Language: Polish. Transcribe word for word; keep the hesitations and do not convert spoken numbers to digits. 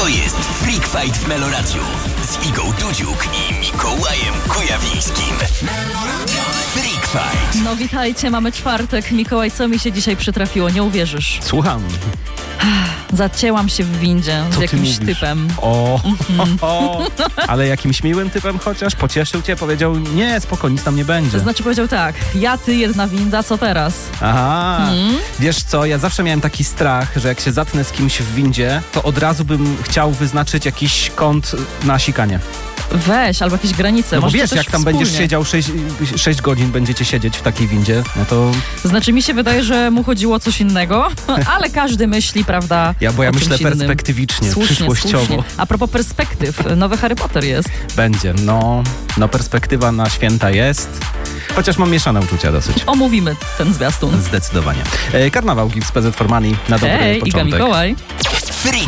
To jest Freak Fight w Meloradiu z Igą Dudziuk i Mikołajem Kujawińskim. Freak Fight. No witajcie, mamy czwartek. Mikołaj, co mi się dzisiaj przytrafiło? Nie uwierzysz. Słucham. Zacięłam się w windzie Co z jakimś ty mówisz? typem. O, mm-hmm. o, o, ale jakimś miłym typem chociaż? Pocieszył cię? Powiedział, nie, spoko, nic tam nie będzie. To znaczy powiedział tak, ja, ty, jedna winda, co teraz? Aha, Mm? wiesz co, ja zawsze miałem taki strach, że jak się zatnę z kimś w windzie, to od razu bym chciał wyznaczyć jakiś kąt na sikanie. Weź, albo jakieś granice. No bo Możecie wiesz, też jak tam wspólnie. będziesz siedział sześć godzin, będziecie siedzieć w takiej windzie, no to... Znaczy mi się wydaje, że mu chodziło o coś innego, ale każdy myśli, prawda, Ja, bo ja o myślę czymś innym. perspektywicznie, Słusznie, przyszłościowo. słusznie. A propos perspektyw, nowy Harry Potter jest. Będzie, no, no perspektywa na święta jest, chociaż mam mieszane uczucia dosyć. Omówimy ten zwiastun. Zdecydowanie. E, Karnawał Gips P Z for Money na dobry Hej, Iga początek. Mikołaj. Freak